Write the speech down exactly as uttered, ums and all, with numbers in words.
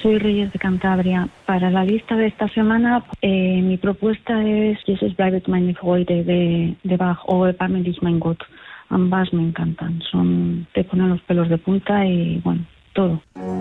soy Reyes de Cantabria. Para la lista de esta semana, eh, mi propuesta es Jesus bleibt meine Freude de, de Bach o Erbarme dich mein Gott. Ambas me encantan, son te ponen los pelos de punta y bueno, todo.